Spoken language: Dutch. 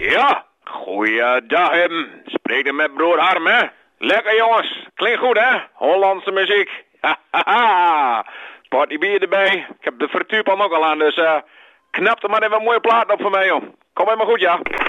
Ja, goeiedag hem. Spreek er met broer Harm, hè? Lekker jongens, klinkt goed, hè? Hollandse muziek. Hahaha. Partybier erbij. Ik heb de frituurpan ook al aan, dus knap er maar even een mooie plaat op voor mij, joh. Kom helemaal goed, ja.